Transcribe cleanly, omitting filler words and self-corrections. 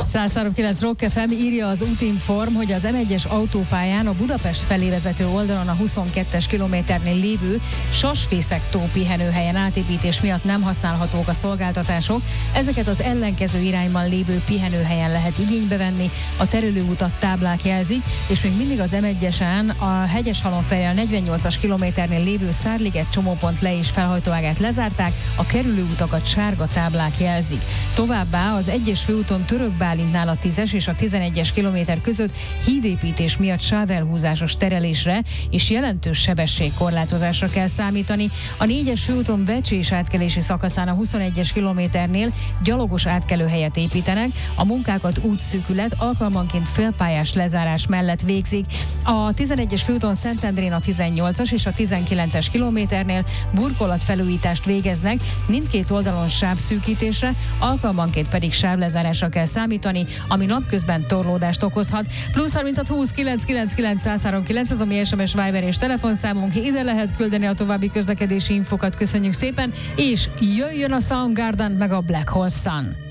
103.9 Rock FM írja az Útinform, hogy az M1-es autópályán a Budapest felé vezető oldalon a 22-es kilométernél lévő Sasfészek-tó pihenőhelyen átépítés miatt nem használhatók a szolgáltatások. Ezeket az ellenkező irányban lévő pihenőhelyen lehet igénybe venni, a terülőutat táblák jelzik, és még mindig az M1-esen a Hegyeshalomfejjel 48-as kilométernél lévő Szárliget csomópont le- és felhajtóágát lezárták, a kerülőutakat sárga táblák jelzik. Továbbá az 1-es főúton Törökbálintnál a 10-es és a 11-es kilométer között hídépítés miatt sávelhúzásos terelésre és jelentős sebességkorlátozásra kell számítani. A 4-es főúton Vecsés átkelési szakaszán a 21-es kilométernél gyalogos átkelőhelyet építenek, a munkákat útszűkület alkalmanként félpályás lezárás mellett végzik. A 11-es főúton Szentendrén a 18-as és a 19-es kilométernél burkolatfelújítást végeznek, mindkét oldalon sávszűkítésre, alkalmanként pedig sávlezárásra kell számítani, ami napközben torlódást okozhat. Plusz 36 20 999 139, ez a mi SMS, Viber és telefonszámunk, ide lehet küldeni a további közlekedési infokat, köszönjük szépen, és jöjjön a Soundgarden meg a Black Hole Sun.